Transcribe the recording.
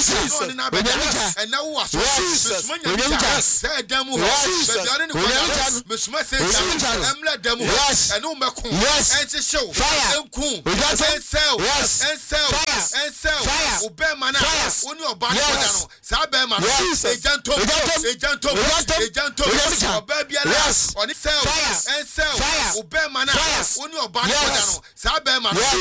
Jesus. And now was Jesus. Say demo. Miss Emla demo. And Umako. And show. Fire. And sell. Obey mana. On your body. Sabe mana. Ejanto. Baby on the cell. And sell. Obey mana. On your body. Sabe mana.